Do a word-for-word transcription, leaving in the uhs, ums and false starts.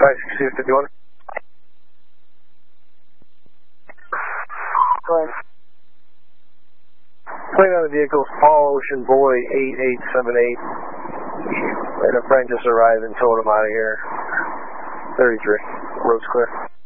five six two fifty-one. Go ahead. Plane on the vehicle is Paul Ocean Boy eight eight seven eight. And a friend just arrived and told him out of here. thirty-three. Road's clear.